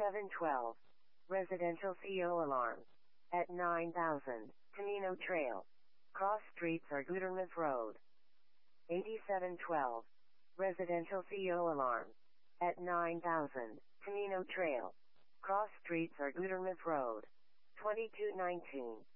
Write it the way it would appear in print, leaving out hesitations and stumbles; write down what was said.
8712. Residential CO alarm. At 9000, Camino Trail. Cross streets or Gutermouth Road. 8712. Residential CO alarm. At 9000, Camino Trail. Cross streets or Gutermouth Road. 2219.